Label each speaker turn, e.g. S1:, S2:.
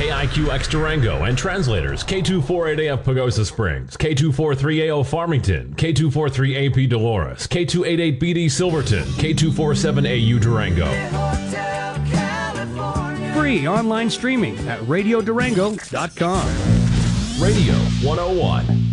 S1: KIQX Durango and translators K248AF Pagosa Springs, K243AO Farmington, K243AP Dolores, K288BD Silverton, K247AU Durango.
S2: Free online streaming at radiodurango.com.
S1: Radio 101.